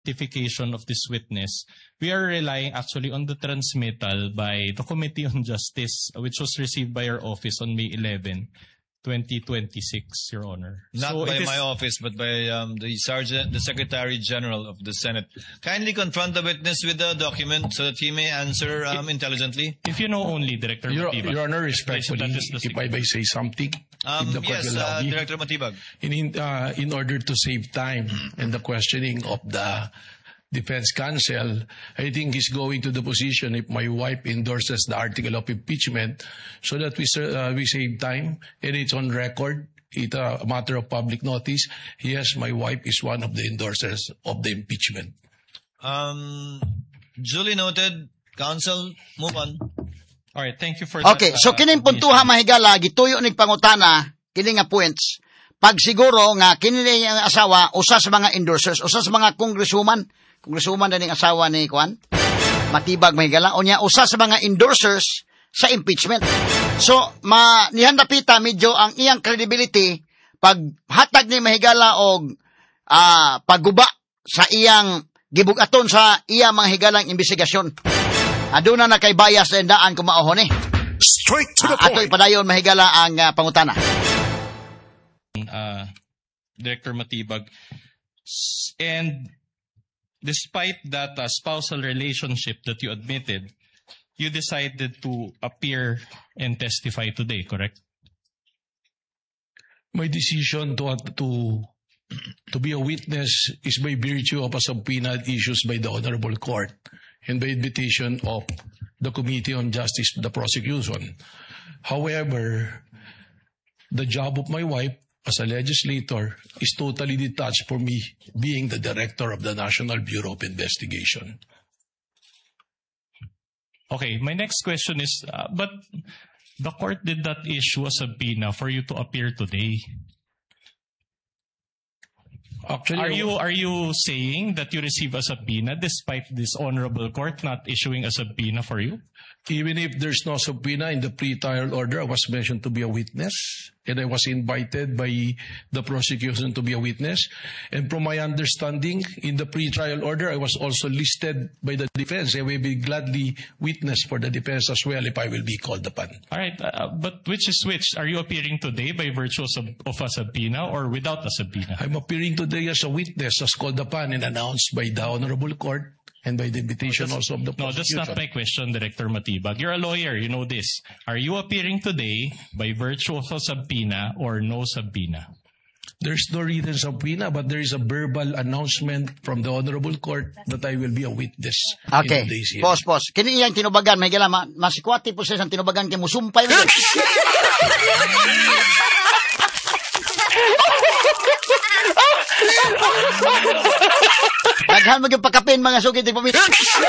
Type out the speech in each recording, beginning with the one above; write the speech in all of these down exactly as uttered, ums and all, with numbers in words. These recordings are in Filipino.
identification of this witness, we are relying actually on the transmittal by the Committee on Justice, which was received by our office on May eleventh, twenty twenty-six, Your Honor. Not so by is, my office, but by um, the Sergeant, the Secretary General of the Senate. Kindly confront the witness with the document so that he may answer um, if, intelligently. If you know only, Director Your, Matibag. Your Honor, respectfully, if I may say something. Um, yes, uh, Director Matibag. In, uh, in order to save time in the questioning of the defense counsel, I think he's going to the position if my wife endorses the article of impeachment so that we uh, we save time and it's on record. It's a matter of public notice. Yes, my wife is one of the endorsers of the impeachment. Um, duly noted. Counsel, move on. All right, thank you for okay, that. Okay, so kining puntuha mahigala, gituyo ning pangutana, kining nga points, pag siguro nga kining ang asawa, usa sa mga endorsers, usa sa mga congresswoman, congresswoman na ning asawa ni Kwan, Matibag mahigala, o niya, usa sa mga endorsers sa impeachment. So, ma, nihandapita medyo ang iyang credibility, pag hatag ni mahigala og uh, pagguba sa iyang gibugaton sa iyang mga higalang investigasyon. Aduna na kay bias na daan kumaohon eh. Straight to the uh, Ato ipadayon mahigala ang uh, pangutana. Uh, Director Matibag. And despite that uh, spousal relationship that you admitted, you decided to appear and testify today, correct? My decision to to to be a witness is by virtue of a subpoena issued by the Honorable Court and by invitation of the Committee on Justice to the prosecution. However, the job of my wife as a legislator is totally detached from me being the director of the National Bureau of Investigation. Okay, my next question is, uh, but the court did not issue a subpoena for you to appear today. Actually, are you are you saying that you receive a subpoena despite this honorable court not issuing a subpoena for you? Even if there's no subpoena in the pre-trial order, I was mentioned to be a witness, and I was invited by the prosecution to be a witness. And from my understanding, in the pre-trial order, I was also listed by the defense. I will be gladly witness for the defense as well if I will be called upon. All right, uh, but which is which? Are you appearing today by virtue of a subpoena or without a subpoena? I'm appearing today as a witness, as called upon and announced by the Honorable Court. And by the invitation no, also of the prosecution. No, that's not my question, Director Matibag. You're a lawyer, you know this. Are you appearing today by virtue of a subpoena or no subpoena? There's no written subpoena, but there is a verbal announcement from the Honorable Court that I will be a witness. Okay, in today's hearing. pause, pause. Kini iyang tinubagan, may gala, ma masikwati po siya sa tinubagan kay musumpay mo. Daghan maging pakapin mga sugid ni pamilya.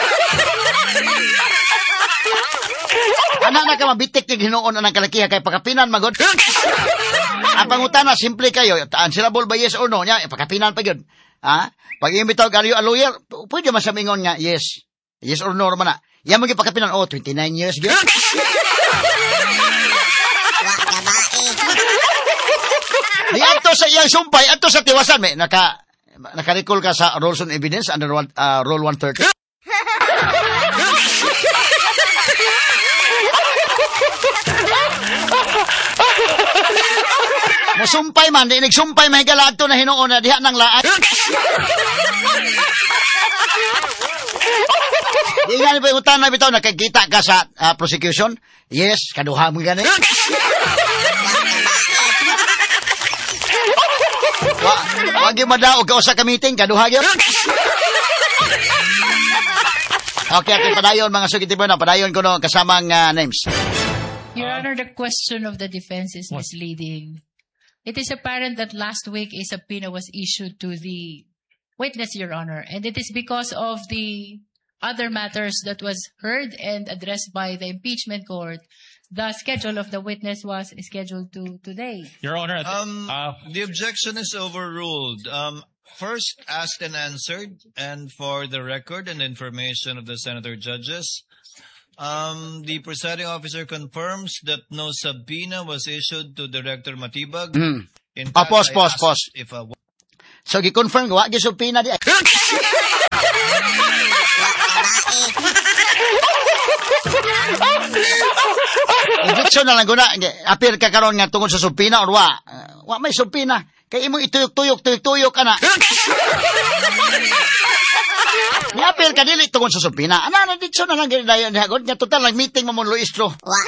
Ana na ka mabitik ni Hinoon ang kalakiha kay pakapinan magod. Ang pangutana simple kayo, answerable by yes or no nya, pakapinan pa gyud. Ha? Pag imbitaw ka a lawyer, pwede man samingon nga yes. Yes or no man na. Yan maging pakapinan oh twenty-nine years gyud. Di ato sa iyang sumpay, ato sa tiwasan me naka naka-recall ka sa rules on evidence under uh, rule one thirty. Musumpay man, di nagsumpay may galad to na Hinoon na diha nang laat. Di nga ni pa yung na bitaw, nakikita ka sa uh, prosecution? Yes, kaduha mo gani. Wa, wag yung madaog ka sa ka-meeting, kaduha yun. Okay, okay, padayon mga sugitibo na, padayon ko no, kasamang uh, names. Your Honor, the question of the defense is misleading. It is apparent that last week a subpoena was issued to the witness, Your Honor, and it is because of the other matters that was heard and addressed by the impeachment court. The schedule of the witness was scheduled to today. Your Honor, um, uh, the objection is overruled. Um, first asked and answered, and for the record and information of the senator judges, um, the presiding officer confirms that no subpoena was issued to Director Matibag. Mm. In Ah, fact, pause, I pause, asked pause. If a So gi-confirm wa gi subpina di. Eviction na lang guna appear ka karon nga tungod sa subpina or wa. Uh, wa may subpina. Kay imong ituyok-tuyok tuyok-tuyok kana. Ni appeal ka dili tungod sa subpina. Ana na dito na lang gid dayon hagod nga total lang meeting mo mo Luistro.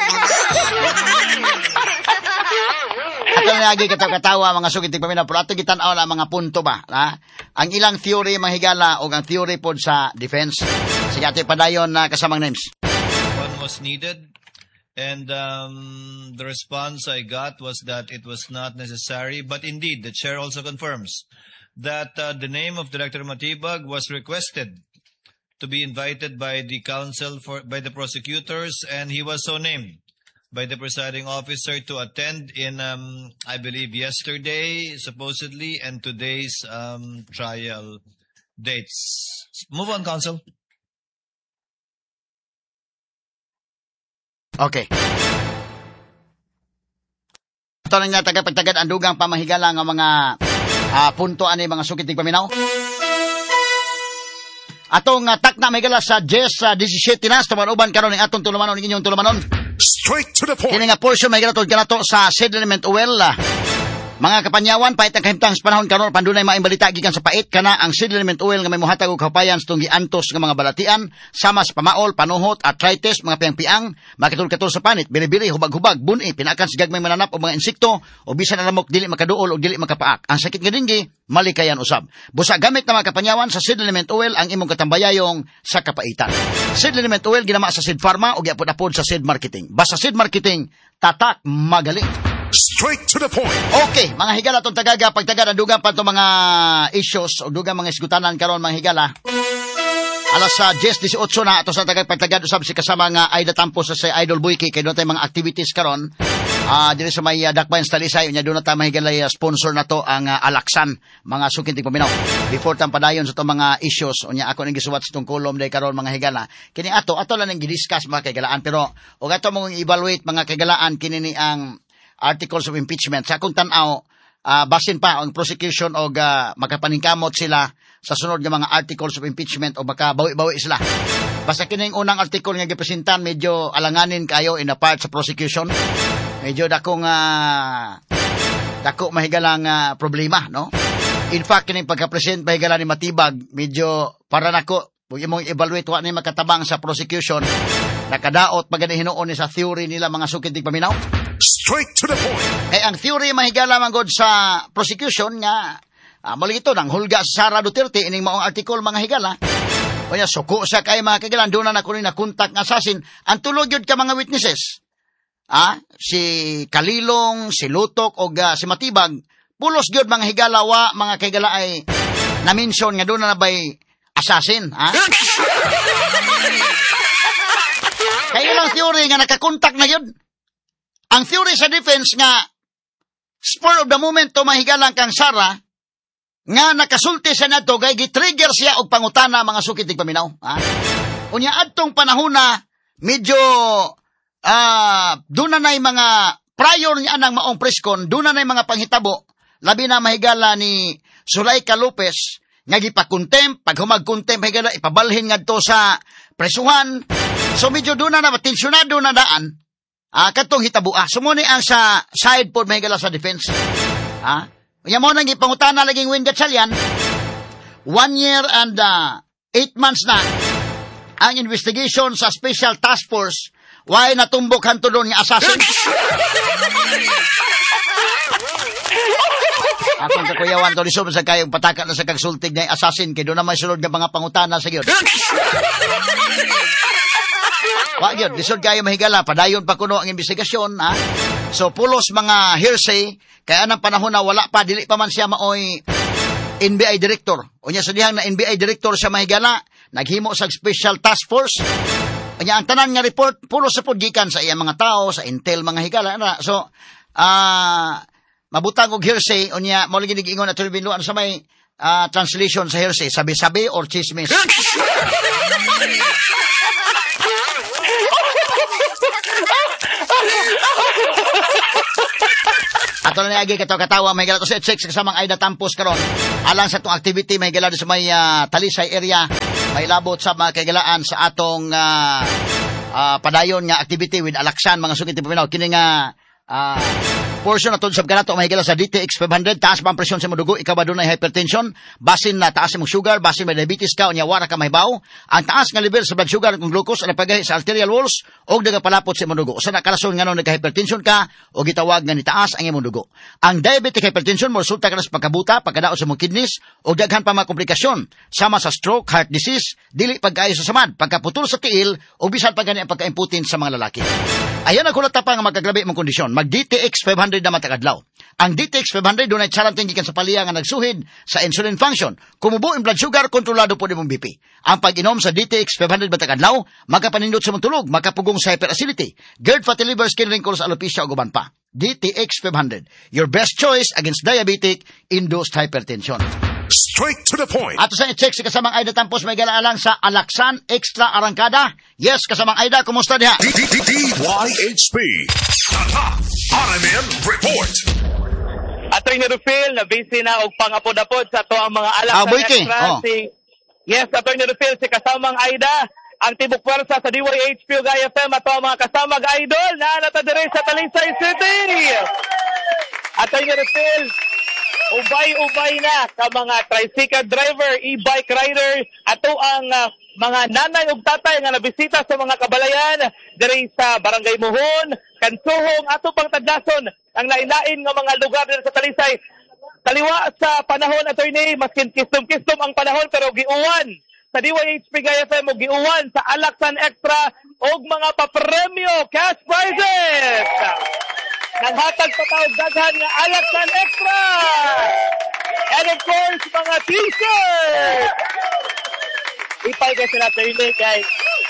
Ato na lagi katawa mga sugid tigpaminaw pero ato gitan-aw na mga punto ba, ha? Ang ilang theory mga higala o ang theory pod sa defense. Sige ato padayon na kasamang names. One was needed. And um, the response I got was that it was not necessary. But indeed, the chair also confirms that uh, the name of Director Matibag was requested to be invited by the counsel for by the prosecutors, and he was so named by the presiding officer to attend in, um, I believe, yesterday, supposedly, and today's um, trial dates. Move on, counsel. Okay. Ito lang nga tagapagtagad ang dugang pamahigala ng mga uh, punto ani mga sukit tigpaminaw. Atong uh, tak na mahigala sa Jess uh, seventeen na sa manuban karon ng atong tulumanon ng inyong tulumanon. Straight to the point. Kini nga portion mahigala tod kanato sa settlement well. Uh, mga kapanyawan pait ang kahimtang sa panahon karon pandunay maayong balita gikan sa pait kana ang settlement oil nga may mohatag og kapayan sa tunggi antos nga mga balatian sama sa pamaol, panuhot, arthritis, mga piang-piang, makitul-katul sa panit, bili-bili, hubag-hubag, buni, pinakan sa gagmay mananap o mga insekto o bisan alamok dili makaduol o dili makapaak. Ang sakit nga dingi malikayan usab. Busa gamit na mga kapanyawan sa settlement oil ang imong katambayayong sa kapaitan. Settlement oil ginama sa Seed Pharma o giapod-apod sa Seed Marketing. Basta Seed Marketing, tatak magaling. Straight to the point. Okay, mga higala itong tagaga, pagtagad ang dugang pa itong mga issues o dugang mga isgutanan karon mga higala. Alas sa uh, Jess eighteen na ato sa tagag pagtagad usab si kasama nga Aida Tampos sa si Idol Boyki kay doon tayo mga activities karon. Ah, uh, diri sa may uh, Dakbayan sa Talisay unya doon ta mahigala uh, sponsor na to ang uh, Alaksan mga sukin tigpaminaw. Before tam padayon sa itong mga issues unya ako ning gisuwat sa itong kolom day karon mga higala. Kini ato ato lang ning gidiscuss mga kagalaan pero og ato mong evaluate mga kagalaan kini ni ang articles of impeachment. Sa akong tanaw, uh, basin pa ang prosecution o uh, makapaningkamot sila sa sunod ng mga articles of impeachment o makabawi-bawi sila. Basta kining unang article nga gipresentan medyo alanganin kayo in a part sa prosecution. Medyo dakong uh, dako mahigalang uh, problema, no? In fact, kining pagka-present mahigala ni Matibag, medyo para nako, kung imong evaluate wa ni makatabang sa prosecution, nakadaot pagani hinuon ni sa theory nila mga sukid tigpaminaw. Straight to the point. Eh, ang theory mahigala man god sa prosecution nga, ah, muli ito, nang hulga sa Sara Duterte, ining maong article mga higala. O niya, suko sa kay mga kagalan, doon na nakunin na kontak ng assassin. Ang tulog yun ka mga witnesses. Ah, si Kalilong, si Lutok, o uh, si Matibag, pulos yun mga higala wa, mga kagala ay na-mention nga doon na nabay assassin. Ah? Kaya lang theory nga nakakontak na yun. Ang theory sa defense nga, spur of the moment to mahigalang kang Sara, nga nakasulti sa nato, kay gitrigger siya og pangutana mga sukit tigpaminaw. Ha? Unya, adtong panahon na, medyo, uh, doon na na'y mga, prior niya anang maong preskon, doon na na'y mga panghitabo, labi na mahigala ni Sulaika Lopez, nga gipakontempt, pag humagkontempt, mahigala, ipabalhin nga to sa presuhan. So medyo doon na na, tensyonado na daan, Ah, katong hitabo ah. Sumuni ang sa side po may gala sa defense. Ah, unya mo nang ipangutana laging Win Gatchalian. One year and uh, eight months na ang investigation sa Special Task Force. Why natumbok hanto doon nga assassin? Akong kakuyawan to lisod sa kayong pataka na sa kagsultig na assassin kay doon na may sulod nga mga pangutana sa gyud. Wag yun, lisod kayo mahigala, padayon pa kuno ang investigasyon, ha? So, pulos mga hearsay, kaya anang panahon na wala pa, dili pa man siya maoy N B I director. O niya sa dihang na N B I director siya mahigala, naghimo sa Special Task Force. O niya, ang tanan nga report, pulos sa podgikan sa iyang mga tao, sa intel mga higala. Na? So, ah, uh, mabutang og hearsay, o niya, mo lagi nag-ingon na tulbinuan sa may uh, translation sa hearsay, sabi-sabi or chismis. Ato na niagi kataw katawa may gala to sa check sa kasamang Aida Tampos karon. Alang sa tong activity may gala sa may uh, Talisay area, may labot sa mga kagalaan sa atong uh, uh, padayon nga activity with Alaksan mga sugid paminaw kini nga uh, portion na to sab kanato may gala sa D T X five hundred taas pa ang presyon sa mudugo ikaw ba dunay hypertension basin na taas imong sugar basin may diabetes ka unya wara ka mahibaw ang taas nga level sa blood sugar kung glucose ana pagahi sa arterial walls og nagapalapot sa imong dugo usa na kalason ngano nagka-hypertension ka o gitawag nga nitaas ang imong dugo ang diabetic hypertension mo resulta kana sa pagkabuta pagkadaot sa imong kidneys o daghan pa mga komplikasyon sama sa stroke heart disease dili pagkaayo sa samad pagkaputol sa tiil o bisan pa gani ang pagka-imputin sa mga lalaki ayan ang kulata pa nga magkagrabe imong kondisyon mag D T X five hundred na matagadlaw. Ang D T X five hundred dunay charanting gikan sa paliya nga nagsuhid sa insulin function. Kumubo ang blood sugar kontrolado po imong B P. Ang pag-inom sa D T X five hundred matagadlaw makapanindot sa imong tulog, makapugong sa hyperacidity, GERD, fatty liver, skin wrinkles, alopecia ug uban pa. D T X five hundred, your best choice against diabetic induced hypertension. Straight to the point. Ato sa i-check sa kasamang Aida Tampos may galaalang sa Alaksan Extra Arangkada. Yes, kasamang Aida, kumusta diha? D Y H P. R M N Report. Attorney Rufil, na-busy na og pangapod-apod sa to ang mga Alaksan Ah, Boyke. Extra. Oh. Si, yes, Attorney Rufil, si kasamang Aida, ang tibok pwersa sa D Y H P ug I F M ato ang mga kasamang idol na natadiri sa Talisay City. Attorney Rufil, ubay-ubay na sa mga tricycle driver, e-bike rider, ato ang uh, mga nanay ug tatay nga nabisita sa mga kabalayan diri sa Barangay Muhon, Kansuhong, ato pang tadlason ang lain-lain nga mga lugar diri sa Talisay. Taliwa sa panahon, attorney, maskin kistom-kistom ang panahon pero giuwan sa D Y H P G I F M o giuwan sa Alaksan Extra og mga papremyo, cash prizes. Naghatag pa tawag daghan nga Alaksan Extra. And of course, mga t-shirt. Ipay kasi na attorney, guys.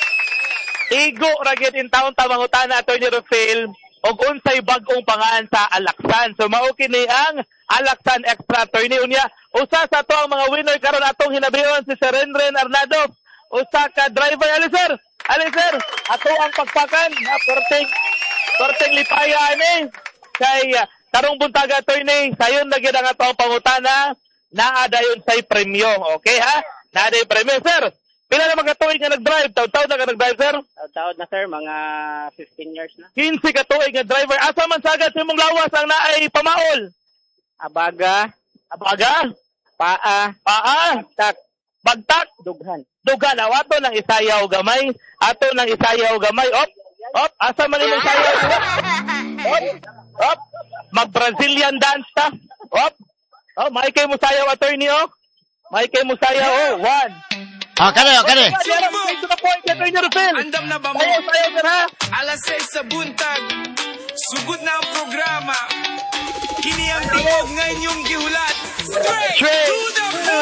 Igo ragit in town tamang utana attorney Rufil og unsay bag-ong pangaan sa Alaksan. So mao kini ang Alaksan Extra attorney unya. Usa sa to ang mga winner karon atong hinabiyon si Sir Renren Arnado. Usa ka driver ali sir. Ali sir, ato ang pagpakan na porting porting lipaya ani kay uh, tarong buntaga attorney sayon na gid ang ato ang pangutana naa dayon say premyo. Okay ha? Naa dayon premyo sir. Pila na mga tuig nga nag-drive? Taon-taon na ka nag-drive, sir? Taon na, sir. Mga fifteen years na. fifteen ka tuig nga driver. Asa man sagad sa imong lawas ang naay pamaol? Abaga. Abaga? Paa. Paa? Bagtak. Bagtak? Dughan. Dughan. Aw, ato ng isayaw gamay. Ato ng isayaw gamay. Op! Op! Asa man imong sayaw? Op! Op! Mag-Brazilian dance ta. Op! Oh, may kay mo sayaw, attorney, oh. May kay mo sayaw, oh. One. Ah, kare, kare. Andam na ba mo? Alas seis sa buntag. Sugod na ang programa. Kini ang tingog ngayon yung gihulat. Straight, Straight to the point.